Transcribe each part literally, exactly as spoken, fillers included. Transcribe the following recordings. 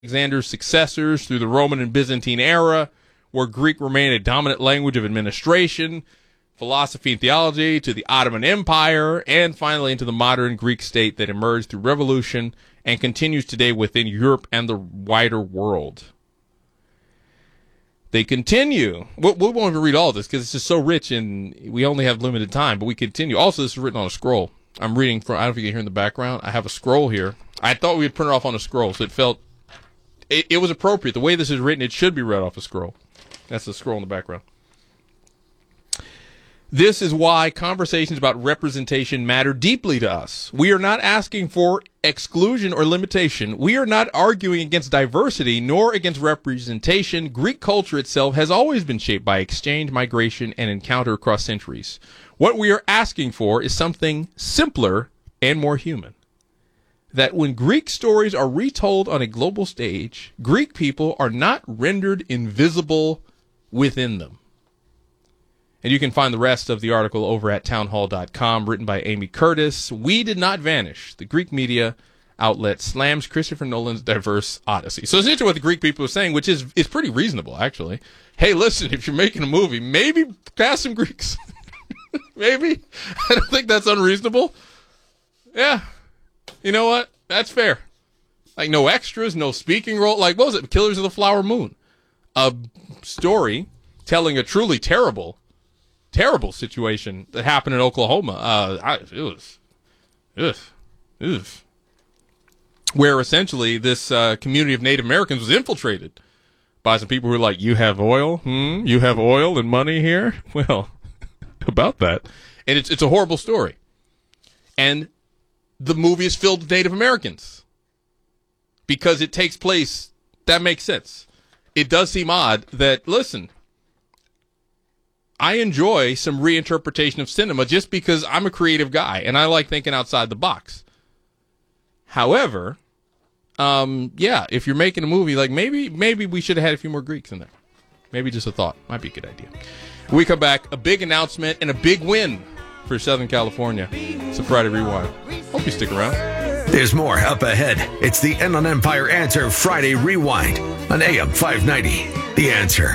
Alexander's successors through the Roman and Byzantine era, where Greek remained a dominant language of administration, philosophy, and theology, to the Ottoman Empire, and finally into the modern Greek state that emerged through revolution and continues today within Europe and the wider world. They continue. We, we won't even read all of this because it's just so rich and we only have limited time, but we continue. Also, this is written on a scroll. I'm reading from, I don't know if you can hear in the background, I have a scroll here. I thought we would print it off on a scroll, so it felt, it, it was appropriate. The way this is written, it should be read off a scroll. That's the scroll in the background. This is why conversations about representation matter deeply to us. We are not asking for exclusion or limitation. We are not arguing against diversity nor against representation. Greek culture itself has always been shaped by exchange, migration, and encounter across centuries. What we are asking for is something simpler and more human. That when Greek stories are retold on a global stage, Greek people are not rendered invisible within them. And you can find the rest of the article over at townhall dot com, written by Amy Curtis. We did not vanish. The Greek media outlet slams Christopher Nolan's diverse Odyssey. So essentially what the Greek people are saying, which is, is pretty reasonable, actually. Hey, listen, if you're making a movie, maybe cast some Greeks. Maybe. I don't think that's unreasonable. Yeah. You know what? That's fair. Like, no extras, no speaking role. Like, what was it? Killers of the Flower Moon. A story telling a truly terrible Terrible situation that happened in Oklahoma. Uh, I, it was, ugh, ugh. Where essentially this uh, community of Native Americans was infiltrated by some people who were like, "You have oil? Hmm? You have oil and money here?" Well, about that, and it's it's a horrible story. And the movie is filled with Native Americans because it takes place. That makes sense. It does seem odd that, listen, I enjoy some reinterpretation of cinema just because I'm a creative guy and I like thinking outside the box. However, um, yeah, if you're making a movie, like maybe maybe we should have had a few more Greeks in there. Maybe just a thought. Might be a good idea. When we come back, a big announcement and a big win for Southern California. It's a Friday Rewind. Hope you stick around. There's more up ahead. It's the Inland Empire Answer Friday Rewind on A M five ninety. The Answer.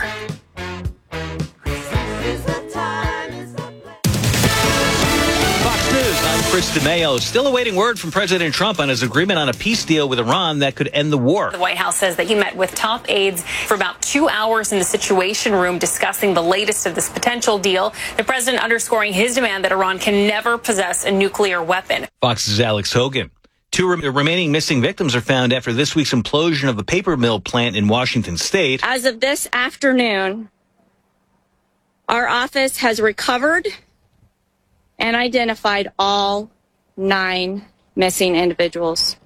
Chris DeMaio still awaiting word from President Trump on his agreement on a peace deal with Iran that could end the war. The White House says that he met with top aides for about two hours in the Situation Room discussing the latest of this potential deal. The president underscoring his demand that Iran can never possess a nuclear weapon. Fox's Alex Hogan. Two re- remaining missing victims are found after this week's implosion of a paper mill plant in Washington state. As of this afternoon, our office has recovered and identified all nine missing individuals,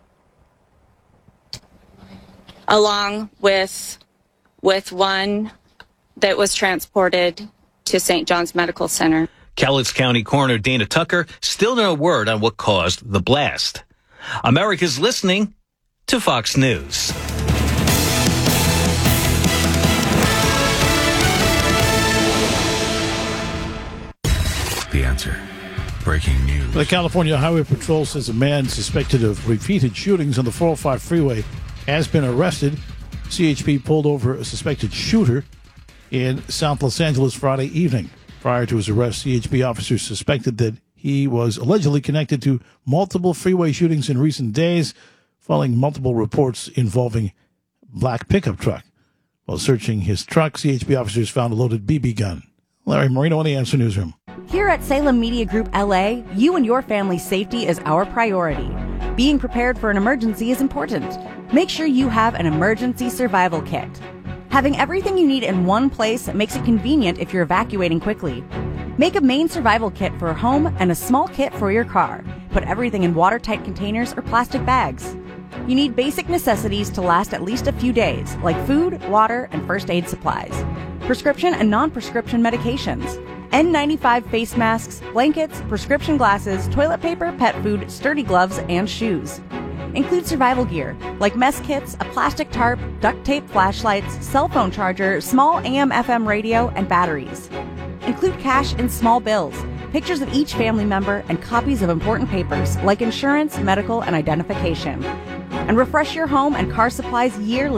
along with with one that was transported to Saint John's Medical Center. Cowlitz County Coroner Dana Tucker still no word on what caused the blast. America's listening to Fox News. The Answer. Breaking news. The California Highway Patrol says a man suspected of repeated shootings on the four oh five freeway has been arrested. C H P pulled over a suspected shooter in South Los Angeles Friday evening. Prior to his arrest, C H P officers suspected that he was allegedly connected to multiple freeway shootings in recent days, following multiple reports involving black pickup truck. While searching his truck, C H P officers found a loaded B B gun. Larry Marino in the Answer Newsroom. Here at Salem Media Group L A, you and your family's safety is our priority. Being prepared for an emergency is important. Make sure you have an emergency survival kit. Having everything you need in one place makes it convenient if you're evacuating quickly. Make a main survival kit for home and a small kit for your car. Put everything in watertight containers or plastic bags. You need basic necessities to last at least a few days, like food, water, and first aid supplies. Prescription and non-prescription medications. N ninety-five face masks, blankets, prescription glasses, toilet paper, pet food, sturdy gloves, and shoes. Include survival gear, like mess kits, a plastic tarp, duct tape flashlights, cell phone charger, small A M F M radio, and batteries. Include cash in small bills, pictures of each family member, and copies of important papers, like insurance, medical, and identification. and refresh your home and car supplies yearly.